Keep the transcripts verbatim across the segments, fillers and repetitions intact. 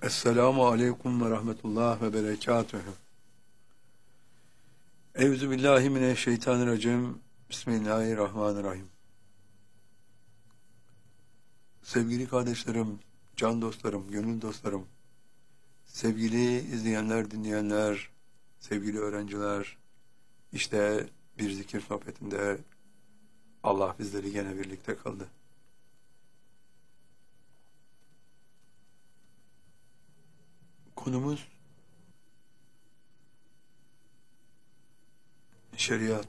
Esselamu aleyküm ve rahmetullah ve berekatühü. Euzubillahimineşşeytanirracim. Bismillahirrahmanirrahim. Sevgili kardeşlerim, can dostlarım, gönül dostlarım, sevgili izleyenler, dinleyenler, sevgili öğrenciler, işte bir zikir sohbetinde Allah bizleri gene birlikte kıldı. Konumuz şeriat.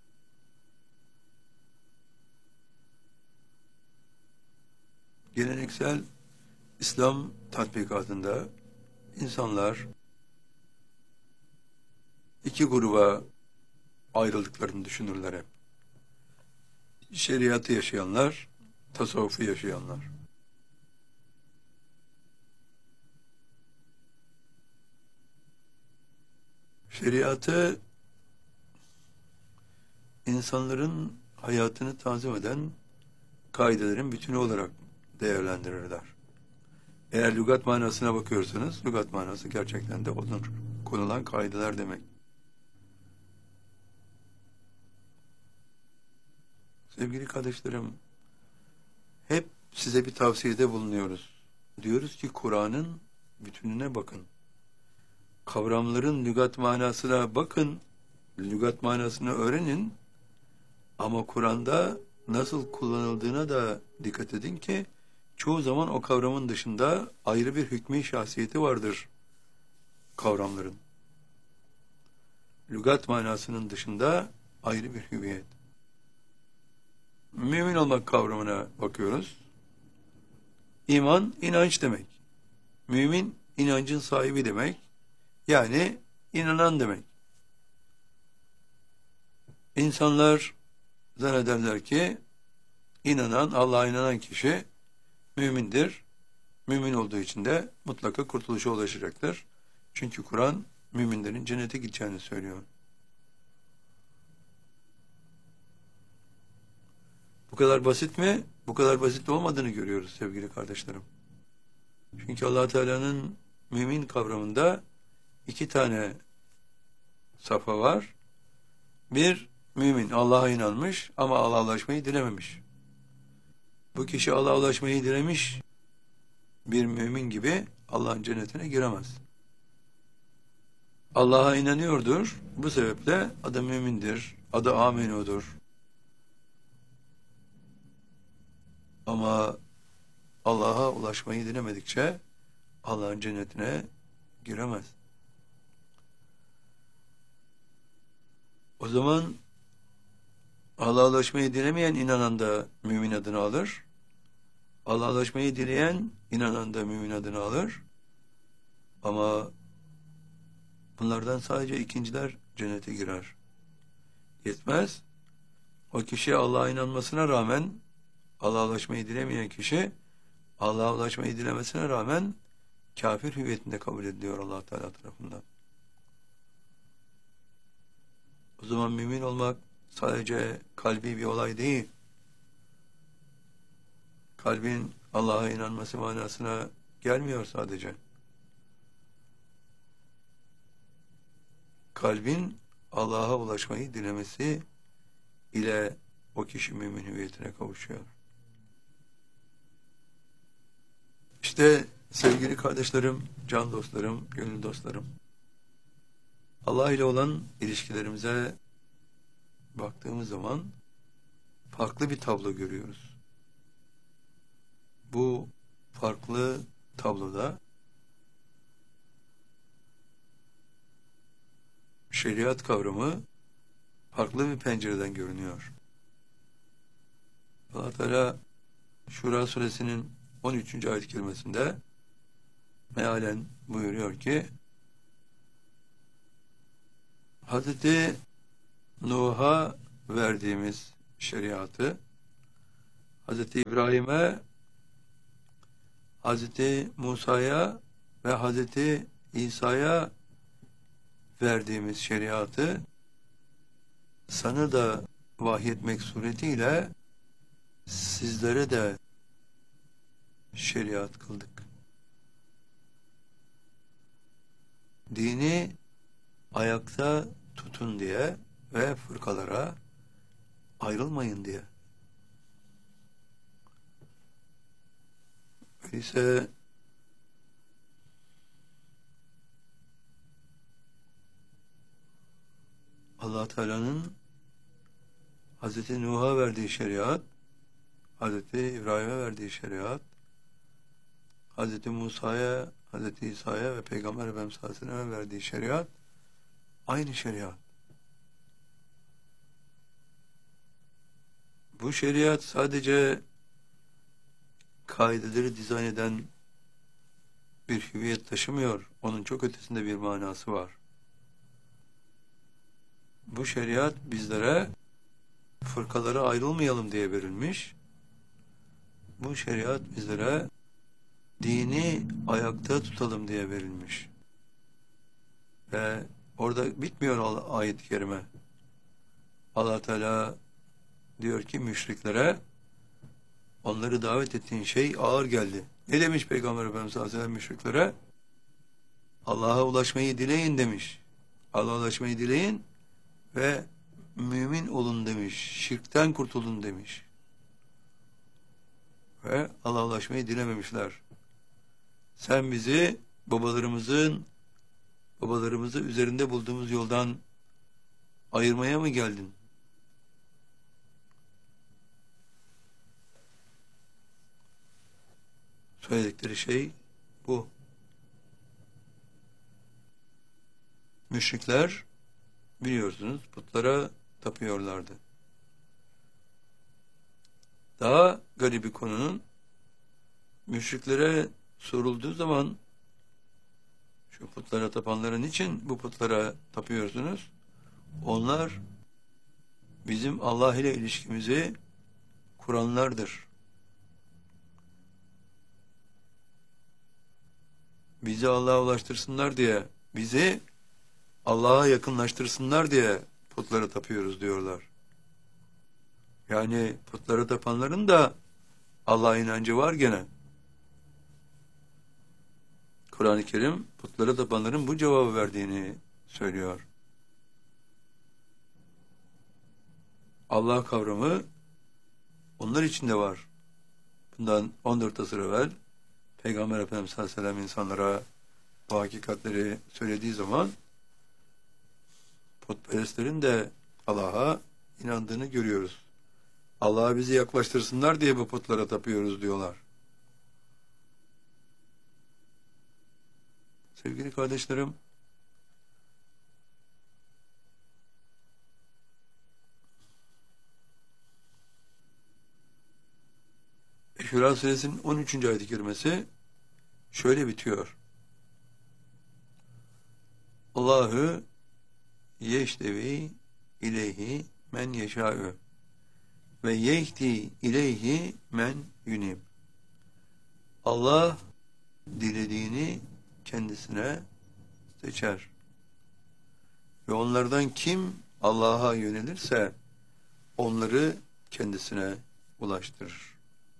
Geleneksel İslam tatbikatında insanlar iki gruba ayrıldıklarını düşünürler hep. Şeriatı yaşayanlar, tasavvufu yaşayanlar. Şeriatı insanların hayatını tanzim eden kaidelerin bütünü olarak değerlendirirler. Eğer lügat manasına bakıyorsanız, lügat manası gerçekten de onun konulan kaideler demek. Sevgili kardeşlerim, hep size bir tavsiyede bulunuyoruz. Diyoruz ki Kur'an'ın bütününe bakın. Kavramların lügat manasına bakın, lügat manasını öğrenin ama Kur'an'da nasıl kullanıldığına da dikkat edin ki çoğu zaman o kavramın dışında ayrı bir hükmü şahsiyeti vardır kavramların. Lügat manasının dışında ayrı bir hüviyet. Mümin olmak kavramına bakıyoruz. İman, inanç demek. Mümin, inancın sahibi demek. Yani inanan demek. İnsanlar zannederler ki inanan, Allah'a inanan kişi mümindir. Mümin olduğu için de mutlaka kurtuluşa ulaşacaktır. Çünkü Kur'an müminlerin cennete gideceğini söylüyor. Bu kadar basit mi? Bu kadar basit olmadığını görüyoruz sevgili kardeşlerim. Çünkü Allah Teala'nın mümin kavramında iki tane safha var. Bir, mümin Allah'a inanmış ama Allah'a ulaşmayı dilememiş. Bu kişi Allah'a ulaşmayı dilemiş bir mümin gibi Allah'ın cennetine giremez. Allah'a inanıyordur. Bu sebeple adı mümindir. Adı amenudur. Ama Allah'a ulaşmayı dilemedikçe Allah'ın cennetine giremez. O zaman Allah'a ulaşmayı dilemeyen inanan da mümin adını alır. Allah'a ulaşmayı dileyen inanan da mümin adını alır. Ama bunlardan sadece ikinciler cennete girer. Yetmez. O kişi Allah'a inanmasına rağmen Allah'a ulaşmayı dilemeyen kişi Allah'a ulaşmayı dilemesine rağmen kafir hüviyetinde kabul ediliyor Allah Teala tarafından. O zaman mümin olmak sadece kalbi bir olay değil. Kalbin Allah'a inanması manasına gelmiyor sadece. Kalbin Allah'a ulaşmayı dilemesi ile o kişi mümin hüviyetine kavuşuyor. İşte sevgili kardeşlerim, can dostlarım, gönül dostlarım, Allah ile olan ilişkilerimize baktığımız zaman farklı bir tablo görüyoruz. Bu farklı tabloda şeriat kavramı farklı bir pencereden görünüyor. Allah Teala Şura suresinin on üçüncü ayet-i kerimesinde mealen buyuruyor ki Hazreti Nuh'a verdiğimiz şeriatı Hazreti İbrahim'e, Hazreti Musa'ya ve Hazreti İsa'ya verdiğimiz şeriatı sana da vahyetmek suretiyle sizlere de şeriat kıldık. dini ayakta tutun diye ve fırkalara ayrılmayın diye. Öyleyse Allah Teala'nın Hazreti Nuh'a verdiği şeriat, Hazreti İbrahim'e verdiği şeriat, Hazreti Musa'ya, Hazreti İsa'ya ve Peygamber Efendimiz sallallahu aleyhi ve sellem'e verdiği şeriat aynı şeriat. Bu şeriat sadece kaideleri dizayn eden bir hüviyet taşımıyor. Onun çok ötesinde bir manası var. Bu şeriat bizlere fırkalara ayrılmayalım diye verilmiş. Bu şeriat bizlere dini ayakta tutalım diye verilmiş. Ve orada bitmiyor ayet-i kerime. Allah Teala diyor ki müşriklere, onları davet ettiğin şey ağır geldi. Ne demiş Peygamber Efendimiz sallallahu aleyhi ve sellem müşriklere? Allah'a ulaşmayı dileyin demiş. Allah'a ulaşmayı dileyin ve mümin olun demiş. Şirkten kurtulun demiş. Ve Allah'a ulaşmayı dilememişler. Sen bizi babalarımızın babalarımızı üzerinde bulduğumuz yoldan ayırmaya mı geldin? Söyledikleri şey bu. Müşrikler biliyorsunuz putlara tapıyorlardı. Daha garibi konunun, müşriklere sorulduğu zaman şu putlara tapanların için bu putlara tapıyorsunuz? Onlar bizim Allah ile ilişkimizi kuranlardır. Bizi Allah'a ulaştırsınlar diye, bizi Allah'a yakınlaştırsınlar diye putlara tapıyoruz diyorlar. Yani putlara tapanların da Allah'a inancı var gene. Kur'an-ı Kerim putlara tapanların bu cevabı verdiğini söylüyor. Allah kavramı onlar için de var. Bundan on dört asır evvel Peygamber Efendimiz sallallahu aleyhi ve sellem insanlara bu hakikatleri söylediği zaman putperestlerin de Allah'a inandığını görüyoruz. Allah'a bizi yaklaştırsınlar diye bu putlara tapıyoruz diyorlar. Sevgili kardeşlerim, Şura Suresinin on üçüncü ayet-i kerimesi şöyle bitiyor. Allahu yeştevi ileyhi men yeşâ'ü ve yehdi ileyhi men yunib. Allah dilediğini kendisine seçer. Ve onlardan kim Allah'a yönelirse onları kendisine ulaştırır.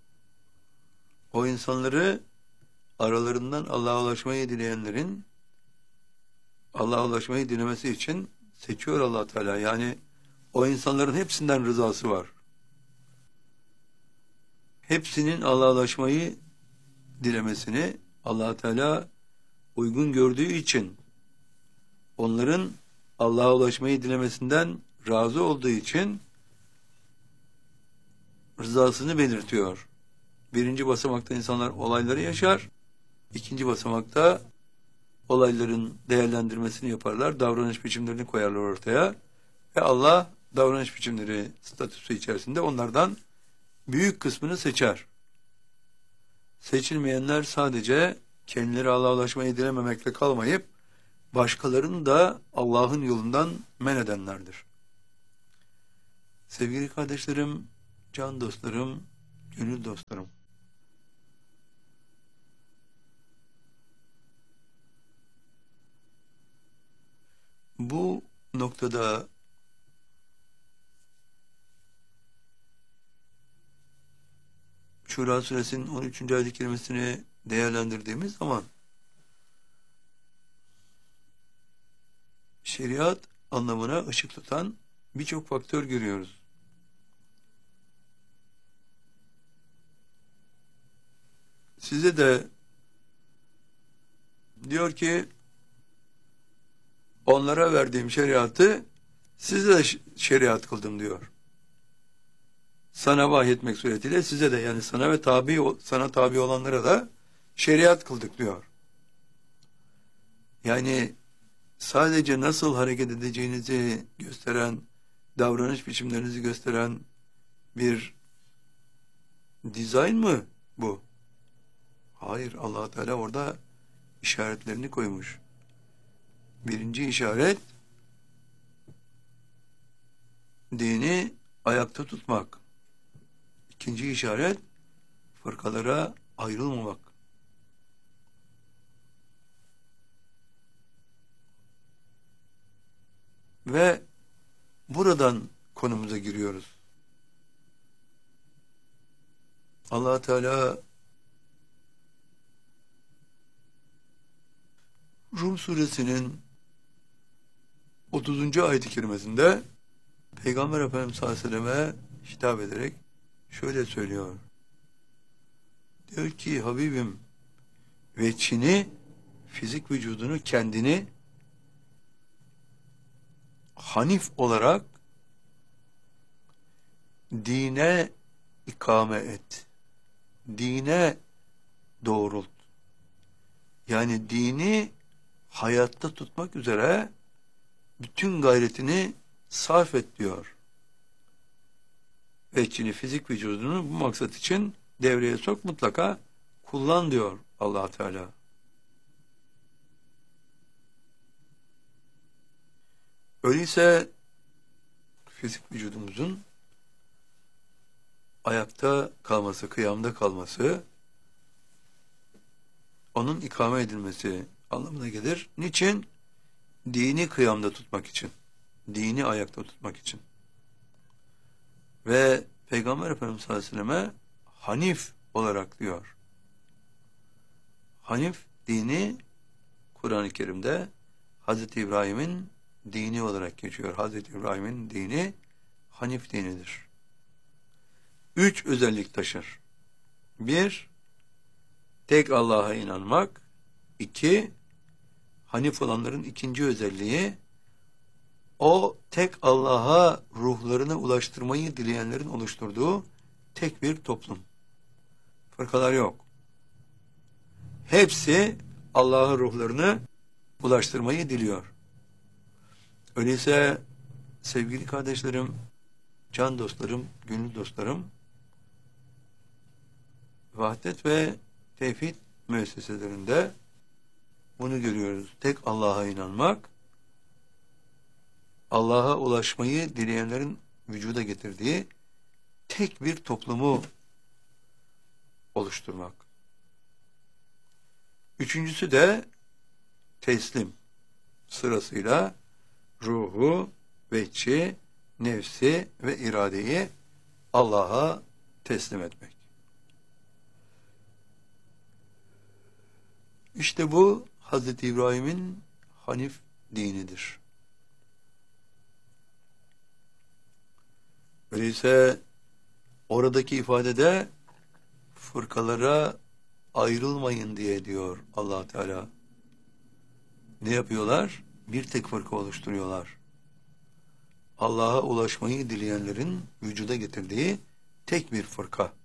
O insanları aralarından Allah'a ulaşmayı dileyenlerin Allah'a ulaşmayı dilemesi için seçiyor Allah Teala. Yani o insanların hepsinden rızası var. Hepsinin Allah'a ulaşmayı dilemesini Allah Teala uygun gördüğü için, onların Allah'a ulaşmayı dilemesinden razı olduğu için rızasını belirtiyor. Birinci basamakta insanlar olayları yaşar. İkinci basamakta olayların değerlendirmesini yaparlar. Davranış biçimlerini koyarlar ortaya. Ve Allah davranış biçimleri statüsü içerisinde onlardan büyük kısmını seçer. Seçilmeyenler sadece kendileri Allah'a ulaşmayı dilememekle kalmayıp başkalarını da Allah'ın yolundan men edenlerdir. Sevgili kardeşlerim, can dostlarım, gönül dostlarım. Bu noktada Şura Suresinin on üçüncü ayet-i kerimesini değerlendirdiğimiz zaman şeriat anlamına ışık tutan birçok faktör görüyoruz. Size de diyor ki onlara verdiğim şeriatı size de şeriat kıldım diyor. Sana vahyetmek suretiyle size de, yani sana ve tabi sana tabi olanlara da şeriat kıldık diyor. Yani sadece nasıl hareket edeceğinizi gösteren, davranış biçimlerinizi gösteren bir dizayn mı bu? Hayır, Allah Teala orada işaretlerini koymuş. Birinci işaret, dini ayakta tutmak. İkinci işaret, fırkalara ayrılmamak. Ve buradan konumuza giriyoruz. Allah Teala Rum suresinin otuzuncu ayet-i kerimesinde Peygamber Efendimiz sallallahu aleyhi ve selleme hitap ederek şöyle söylüyor. Diyor ki Habibim, veçhini, fizik vücudunu, kendini hanif olarak dine ikame et. Dine doğrult. Yani dini hayatta tutmak üzere bütün gayretini sarf et diyor. Veçhini, fizik vücudunu bu maksat için devreye sok, mutlaka kullan diyor Allah Teala. Öyleyse fizik vücudumuzun ayakta kalması, kıyamda kalması, onun ikame edilmesi anlamına gelir. Niçin? Dini kıyamda tutmak için. Dini ayakta tutmak için. Ve Peygamber Efendimiz sallallahu aleyhi ve selleme hanif olarak diyor. Hanif dini Kur'an-ı Kerim'de Hazreti İbrahim'in dini olarak geçiyor. Hazreti İbrahim'in dini hanif dinidir. Üç özellik taşır. Bir, tek Allah'a inanmak. İki, hanif olanların ikinci özelliği, o tek Allah'a ruhlarını ulaştırmayı dileyenlerin oluşturduğu tek bir toplum. Fırkalar yok. Hepsi Allah'a ruhlarını ulaştırmayı diliyor. Öyleyse sevgili kardeşlerim, can dostlarım, gönül dostlarım, vahdet ve tevhid müesseselerinde bunu görüyoruz. Tek Allah'a inanmak, Allah'a ulaşmayı dileyenlerin vücuda getirdiği tek bir toplumu oluşturmak. Üçüncüsü de teslim. Sırasıyla ruhu, veçhi, nefsi ve iradeyi Allah'a teslim etmek. İşte bu Hazreti İbrahim'in hanif dinidir. Öyleyse oradaki ifadede fırkalara ayrılmayın diye diyor Allah Teala. Ne yapıyorlar? Bir tek fırka oluşturuyorlar. Allah'a ulaşmayı dileyenlerin vücuda getirdiği tek bir fırka.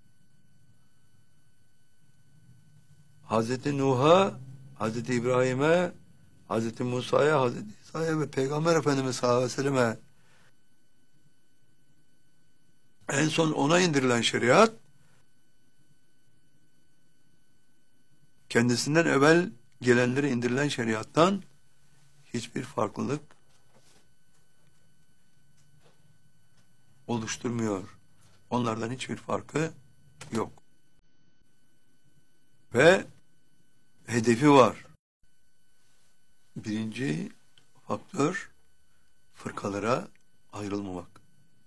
Hazreti Nuh'a, Hazreti İbrahim'e, Hazreti Musa'ya, Hazreti İsa'ya ve Peygamber Efendimiz sallallahu aleyhi ve selleme en son ona indirilen şeriat, kendisinden evvel gelenlere indirilen şeriattan hiçbir farklılık oluşturmuyor. Onlardan hiçbir farkı yok. Ve hedefi var. Birinci faktör, fırkalara ayrılmamak.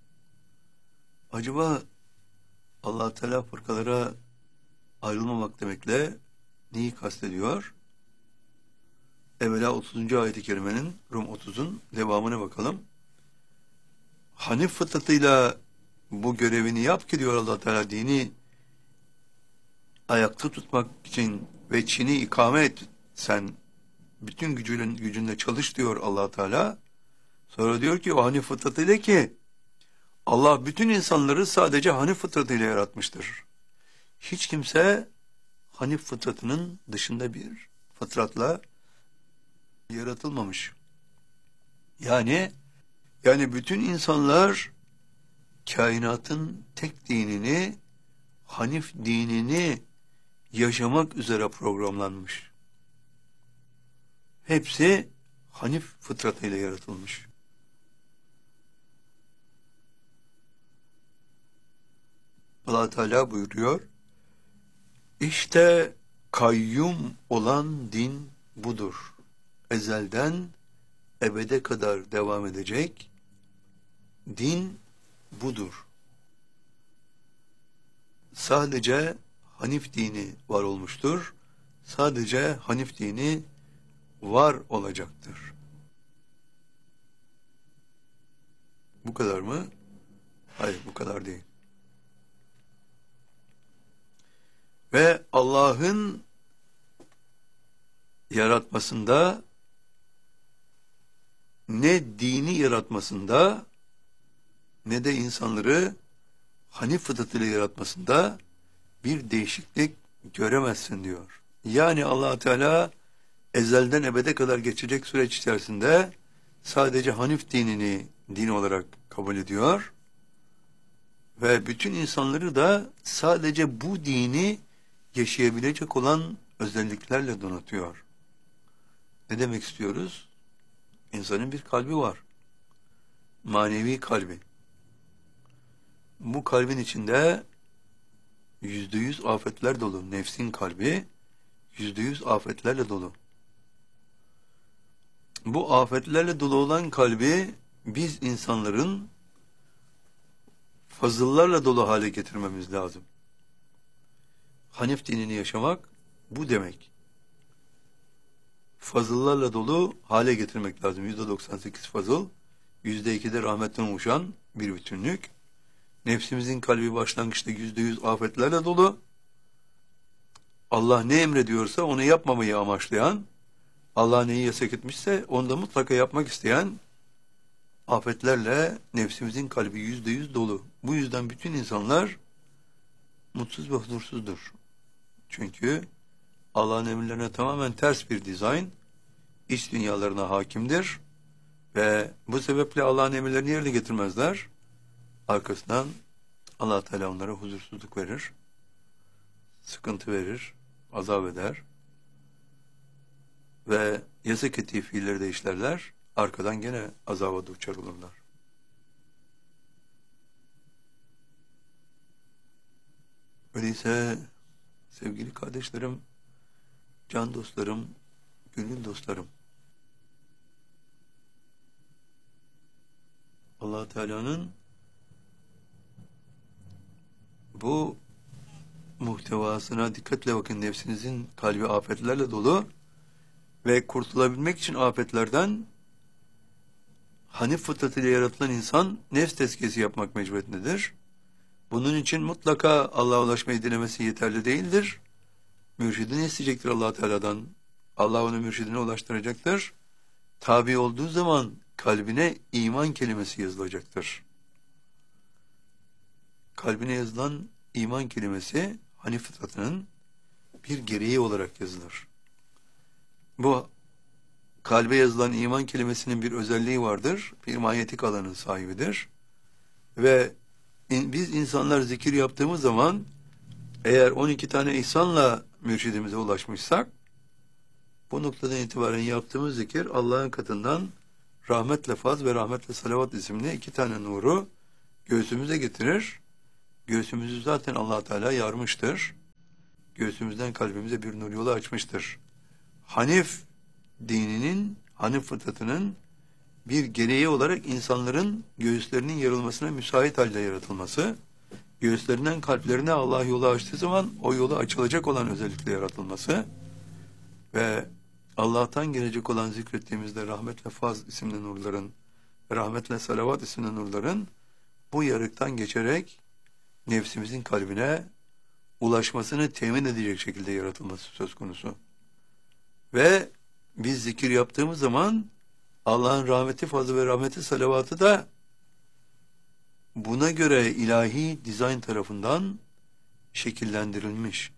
Acaba Allah Teala fırkalara ayrılmamak demekle neyi kastediyor? evvela otuzuncu ayet-i kerimenin, Rum otuzun devamına bakalım. Hanif fıtratıyla bu görevini yap ki diyor Allah Teala, dini ayakta tutmak için ve Çin'i ikame et, sen bütün gücünle, gücünle çalış diyor Allah Teala. Sonra diyor ki o hanif fıtratıyla, ki Allah bütün insanları sadece hanif fıtratıyla yaratmıştır. Hiç kimse hanif fıtratının dışında bir fıtratla yaratılmamış. Yani yani bütün insanlar kainatın tek dinini, hanif dinini yaşamak üzere programlanmış. Hepsi hanif fıtratıyla yaratılmış. Allah Teala buyuruyor, İşte kayyum olan din budur. Ezelden ebede kadar devam edecek din budur. Sadece hanif dini var olmuştur. Sadece hanif dini var olacaktır. Bu kadar mı? Hayır, bu kadar değil. Ve Allah'ın yaratmasında, ne dini yaratmasında ne de insanları hanif fıtratıyla yaratmasında bir değişiklik göremezsin diyor. Yani Allah Teala ezelden ebede kadar geçecek süreç içerisinde sadece hanif dinini din olarak kabul ediyor ve bütün insanları da sadece bu dini yaşayabilecek olan özelliklerle donatıyor. Ne demek istiyoruz? İnsanın bir kalbi var. Manevi kalbi. Bu kalbin içinde yüzde yüz afetler dolu. Nefsin kalbi yüzde yüz afetlerle dolu. Bu afetlerle dolu olan kalbi biz insanların fazıllarla dolu hale getirmemiz lazım. Hanif dinini yaşamak bu demek. Fazıllarla dolu hale getirmek lazım. yüzde doksan sekiz fazıl, yüzde iki de rahmetten oluşan bir bütünlük. Nefsimizin kalbi başlangıçta yüzde yüz afetlerle dolu. Allah ne emrediyorsa onu yapmamayı amaçlayan, Allah neyi yasak etmişse onu da mutlaka yapmak isteyen afetlerle nefsimizin kalbi yüzde yüz dolu. Bu yüzden bütün insanlar mutsuz ve huzursuzdur. Çünkü Allah'ın emirlerine tamamen ters bir dizayn, iç dünyalarına hakimdir ve bu sebeple Allah'ın emirlerini yerine getirmezler. Arkasından Allah Teala onlara huzursuzluk verir, sıkıntı verir, azap eder ve yasak ettiği fiilleri de işlerler, arkadan gene azaba duçar olurlar. Öyleyse sevgili kardeşlerim, can dostlarım, gönül dostlarım, Allah Teala'nın bu muhtevasına dikkatle bakın. Nefsinizin kalbi afetlerle dolu ve kurtulabilmek için afetlerden hanif fıtratıyla yaratılan insan nefs tezkiyesi yapmak mecburiyetindedir. Bunun için mutlaka Allah'a ulaşmayı dilemesi yeterli değildir. Mürşidini isteyecektir Allah Teala'dan. Allah onu mürşidine ulaştıracaktır. Tabi olduğu zaman kalbine iman kelimesi yazılacaktır. Kalbine yazılan iman kelimesi hanif fıtratının bir gereği olarak yazılır. Bu kalbe yazılan iman kelimesinin bir özelliği vardır. Bir manyetik alanın sahibidir. Ve in, biz insanlar zikir yaptığımız zaman eğer on iki tane ihsanla mürşidimize ulaşmışsak, bu noktadan itibaren yaptığımız zikir Allah'ın katından rahmetle faz ve rahmetle salavat isimli iki tane nuru göğsümüze getirir. Göğsümüzü zaten Allah Teala yarmıştır. Göğsümüzden kalbimize bir nur yolu açmıştır. Hanif dininin, hanif fıtratının bir gereği olarak insanların göğüslerinin yarılmasına müsait halde yaratılması, göğüslerinden kalplerine Allah yolu açtığı zaman o yolu açılacak olan özellikle yaratılması ve Allah'tan gelecek olan zikrettiğimizde rahmet ve faz isimli nurların, rahmet ve salavat isimli nurların bu yarıktan geçerek nefsimizin kalbine ulaşmasını temin edecek şekilde yaratılması söz konusu. Ve biz zikir yaptığımız zaman Allah'ın rahmeti, fazlı ve rahmeti, salavatı da buna göre ilahi dizayn tarafından şekillendirilmiş.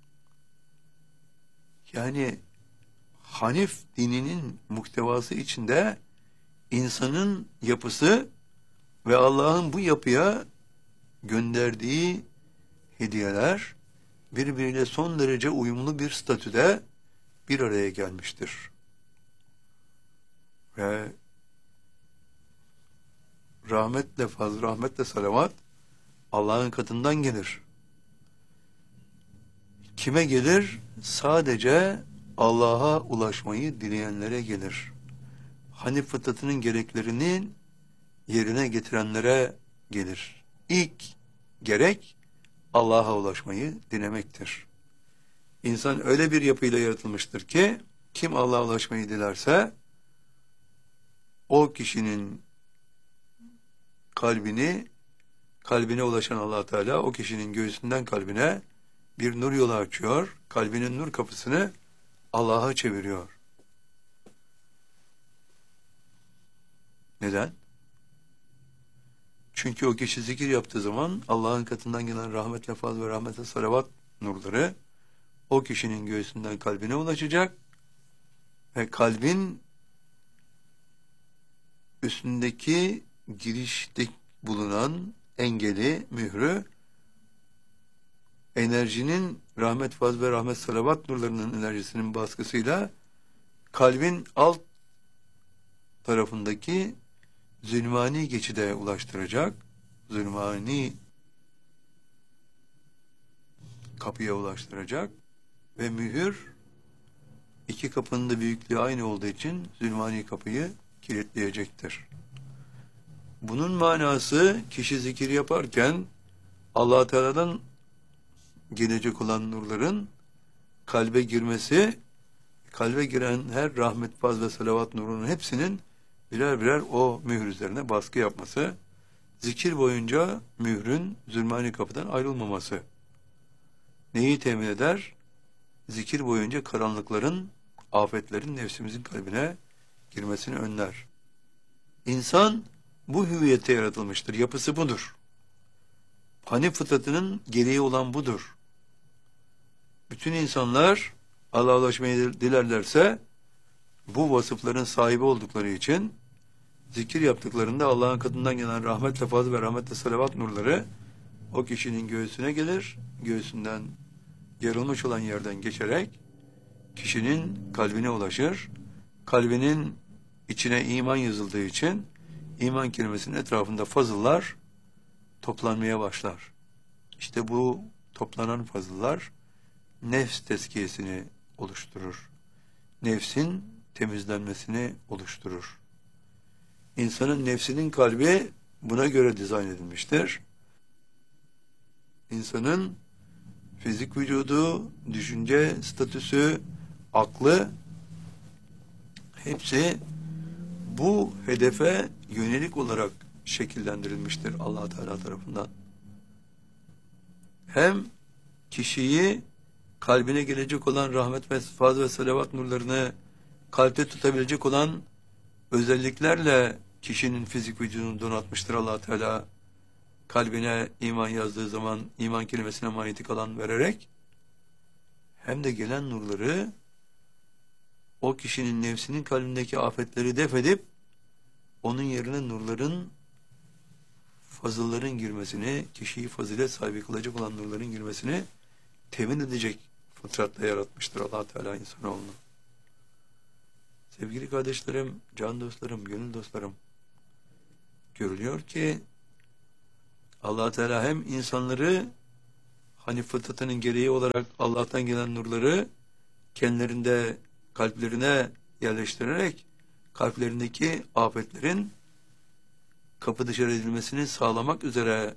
Yani Hanif dininin muhtevası içinde insanın yapısı ve Allah'ın bu yapıya gönderdiği hediyeler birbiriyle son derece uyumlu bir statüde bir araya gelmiştir. Ve rahmetle fazl, rahmetle salavat Allah'ın katından gelir. Kime gelir? Sadece Allah'a ulaşmayı dileyenlere gelir. Hanif fıtratının gereklerini yerine getirenlere gelir. İlk gerek Allah'a ulaşmayı dilemektir. İnsan öyle bir yapıyla yaratılmıştır ki kim Allah'a ulaşmayı dilerse o kişinin kalbini, kalbine ulaşan Allah Teala o kişinin göğsünden kalbine bir nur yolu açıyor. Kalbinin nur kapısını Allah'a çeviriyor. Neden? Çünkü o kişi zikir yaptığı zaman Allah'ın katından gelen rahmetle faz ve rahmetle salavat nurları o kişinin göğsünden kalbine ulaşacak ve kalbin üstündeki girişte bulunan engeli, mührü enerjinin rahmet, faz ve rahmet, salavat nurlarının enerjisinin baskısıyla kalbin alt tarafındaki zulmani geçide ulaştıracak, zulmani kapıya ulaştıracak ve mühür iki kapının da büyüklüğü aynı olduğu için zulmani kapıyı kilitleyecektir. Bunun manası kişi zikir yaparken Allah Teala'dan gelecek olan nurların kalbe girmesi, kalbe giren her rahmet, faz ve salavat nurunun hepsinin birer birer o mühür üzerine baskı yapması, zikir boyunca mührün zulmani kapıdan ayrılmaması. Neyi temin eder? Zikir boyunca karanlıkların, afetlerin nefsimizin kalbine girmesini önler. İnsan bu hüviyete yaratılmıştır. Yapısı budur. Hanif fıtratının gereği olan budur. Bütün insanlar Allah'a ulaşmayı dilerlerse bu vasıfların sahibi oldukları için zikir yaptıklarında Allah'ın katından gelen rahmetle fazl ve rahmetle salavat nurları o kişinin göğsüne gelir. Göğsünden yarılmış olan yerden geçerek kişinin kalbine ulaşır. Kalbinin içine iman yazıldığı için iman kelimesinin etrafında fazıllar toplanmaya başlar. İşte bu toplanan fazıllar nefs tezkiyesini oluşturur. Nefsin temizlenmesini oluşturur. İnsanın nefsinin kalbi buna göre dizayn edilmiştir. İnsanın fizik vücudu, düşünce statüsü, aklı hepsi bu hedefe yönelik olarak şekillendirilmiştir Allah Teala tarafından. Hem kişiyi kalbine gelecek olan rahmet ve faz ve salavat nurlarını kalpte tutabilecek olan özelliklerle kişinin fizik vücudunu donatmıştır Allah Teala. Kalbine iman yazdığı zaman iman kelimesine manyetik alan vererek hem de gelen nurları o kişinin nefsinin kalbindeki afetleri def edip onun yerine nurların, fazılların girmesini, kişiyi fazilet sahibi kılacak olan nurların girmesini temin edecek fıtratla yaratmıştır Allah Teala insanoğlunu. Sevgili kardeşlerim, can dostlarım, gönül dostlarım, görülüyor ki Allah Teala hem insanları hani fıtratının gereği olarak Allah'tan gelen nurları kendilerinde kalplerine yerleştirerek kalplerindeki afetlerin kapı dışarı edilmesini sağlamak üzere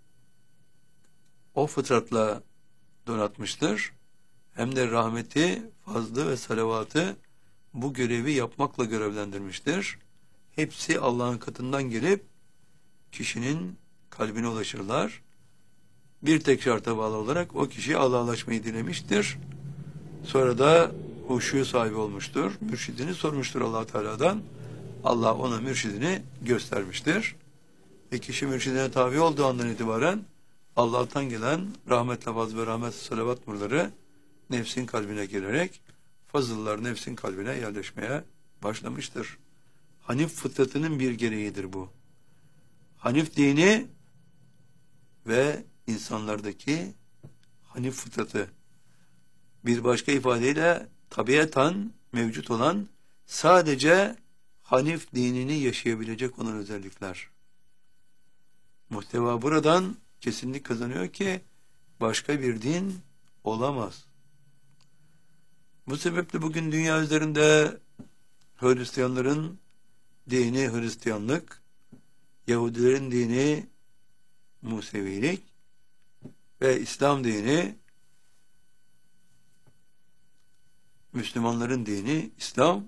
o fıtratla donatmıştır. Hem de rahmeti, fazlı ve salavatı bu görevi yapmakla görevlendirmiştir. Hepsi Allah'ın katından gelip kişinin kalbine ulaşırlar. Bir tek şarta bağlı olarak o kişi Allah'laşmayı dilemiştir. Sonra da huşu sahibi olmuştur. Mürşidini sormuştur Allah Teala'dan. Allah ona mürşidini göstermiştir. Ve kişi mürşidine tabi olduğu andan itibaren Allah'tan gelen rahmet lafaz ve rahmet salavat nurları nefsin kalbine girerek fazıllar nefsin kalbine yerleşmeye başlamıştır. Hanif fıtratının bir gereğidir bu. Hanif dini ve insanlardaki Hanif fıtratı, bir başka ifadeyle tabiatan mevcut olan, sadece Hanif dinini yaşayabilecek olan özellikler. Muhteva buradan kesinlik kazanıyor ki başka bir din olamaz. Bu sebeple bugün dünya üzerinde Hristiyanların dini Hristiyanlık, Yahudilerin dini Musevilik ve İslam dini, Müslümanların dini İslam,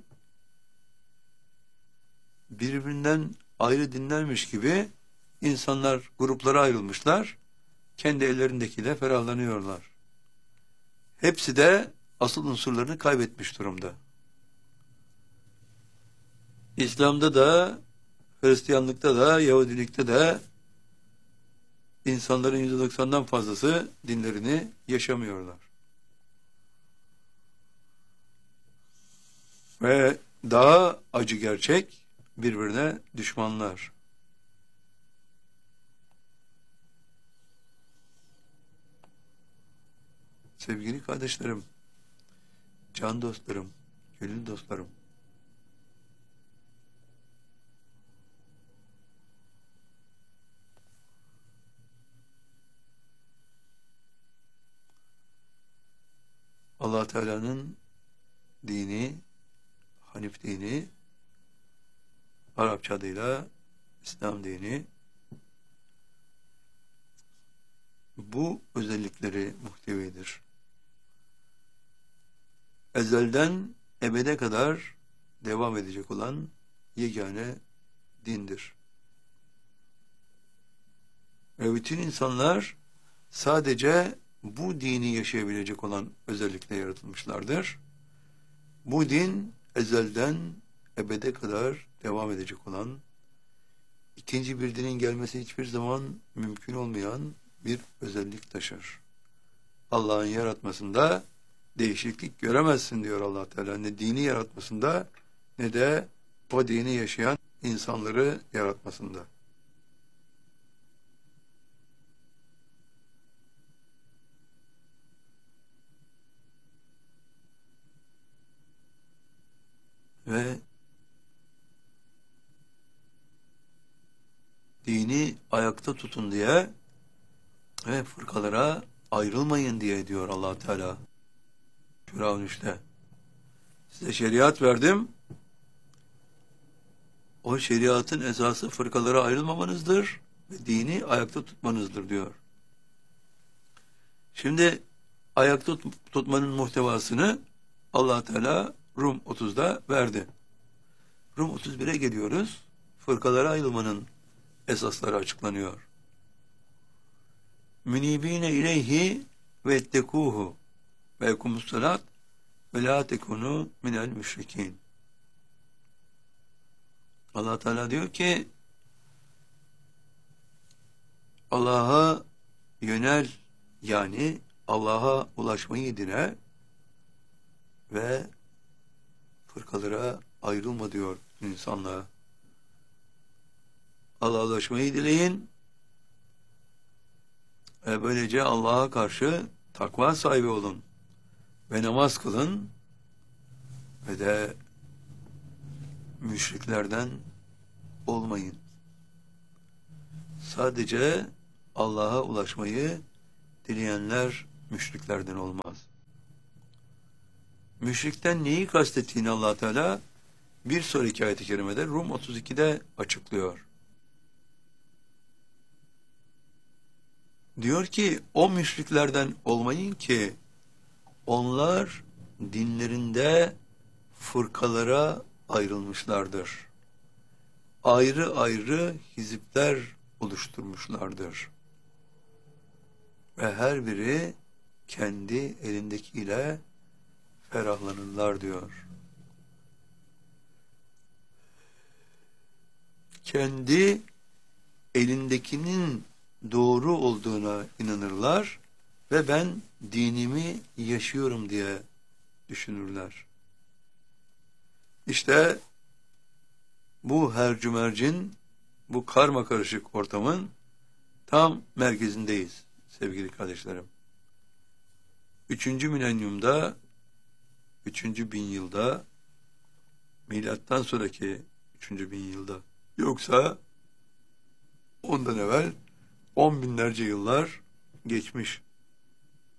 birbirinden ayrı dinlermiş gibi insanlar gruplara ayrılmışlar, kendi ellerindekiyle ferahlanıyorlar. Hepsi de asıl unsurlarını kaybetmiş durumda. İslam'da da, Hristiyanlıkta da, Yahudilikte de insanların yüzde doksandan fazlası dinlerini yaşamıyorlar. Ve daha acı gerçek, birbirine düşmanlar. Sevgili kardeşlerim, can dostlarım, gönül dostlarım, Allah Teala'nın dini, Hanif dini, Arapça adıyla İslam dini, bu özellikleri muhtevidir. Ezelden ebede kadar devam edecek olan yegane dindir. Ve bütün insanlar sadece bu dini yaşayabilecek olan özellikle yaratılmışlardır. Bu din ezelden ebede kadar devam edecek olan, ikinci bir dinin gelmesi hiçbir zaman mümkün olmayan bir özellik taşır. Allah'ın yaratmasında değişiklik göremezsin diyor Allah Teala. Ne dini yaratmasında ne de o dini yaşayan insanları yaratmasında. Ve dini ayakta tutun diye ve fırkalara ayrılmayın diye diyor Allah Teala. Firavun işte. Size şeriat verdim. O şeriatın esası fırkalara ayrılmamanızdır ve dini ayakta tutmanızdır diyor. Şimdi ayakta tutmanın muhtevasını Allah Teala Rum otuzda verdi. Rum otuz bire geliyoruz. Fırkalara ayrılmanın esasları açıklanıyor. Münibine ileyhi ve ettekuhu ve ekumussalat ve la tekunu minel müşrikin. Allah Teala diyor ki Allah'a yönel, yani Allah'a ulaşmayı dile ve fırkalara ayrılma diyor insanlığa. Allah'a ulaşmayı dileyin ve böylece Allah'a karşı takva sahibi olun ve namaz kılın ve de müşriklerden olmayın. Sadece Allah'a ulaşmayı dileyenler müşriklerden olmaz. Müşrikten neyi kastettiğini Allah Teala bir sonraki ayet-i kerimede Rum otuz ikide açıklıyor. Diyor ki o müşriklerden olmayın ki onlar dinlerinde fırkalara ayrılmışlardır. Ayrı ayrı hizipler oluşturmuşlardır. Ve her biri kendi elindekiyle ferahlanırlar diyor. Kendi elindekinin doğru olduğuna inanırlar ve ben dinimi yaşıyorum diye düşünürler. İşte bu hercümercin, bu karma karışık ortamın tam merkezindeyiz sevgili kardeşlerim. Üçüncü milenyumda, üçüncü bin yılda, milattan sonraki üçüncü bin yılda, yoksa ondan evvel on binlerce yıllar geçmiş.